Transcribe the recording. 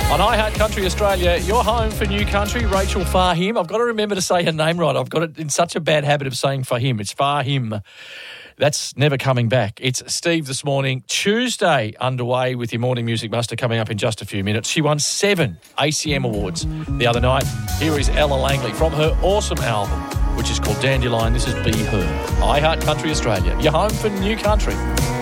On iHeart Country Australia, your home for New Country, Rachel Fahim. I've got to remember to say her name right. I've got it in such a bad habit of saying Fahim. It's Fahim. That's never coming back. It's Steve this morning. Tuesday underway with your Morning Music Muster coming up in just a few minutes. She won 7 ACM awards the other night. Here is Ella Langley from her awesome album, which is called Dandelion. This is Be Her. iHeart Country Australia, your home for New Country.